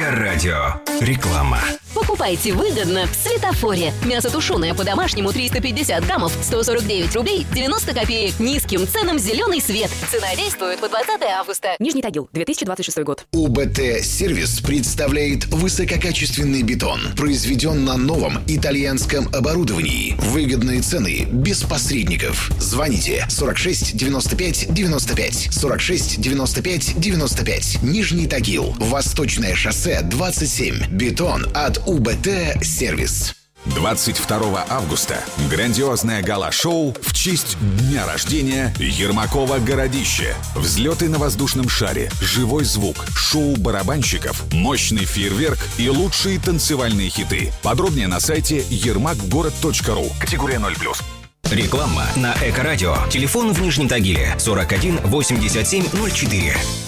Эко-радио. Реклама. Покупайте выгодно в Светофоре. Мясо тушеное по-домашнему 350 граммов, 149 рублей 90 копеек. Низким ценам зеленый свет. Цена действует по 20 августа. Нижний Тагил, 2026 год. УБТ-сервис представляет высококачественный бетон, произведен на новом итальянском оборудовании. Выгодные цены, без посредников. Звоните 46 95 95, 46 95 95. Нижний Тагил, Восточное шоссе 27. Бетон от УБТ-сервис. 22 августа грандиозное гала-шоу в честь дня рождения Ермакова «Городище». Взлеты на воздушном шаре, живой звук, шоу барабанщиков, мощный фейерверк и лучшие танцевальные хиты. Подробнее на сайте yermakgorod.ru. Категория 0+. Реклама на Эко-радио. Телефон в Нижнем Тагиле 41 87 04.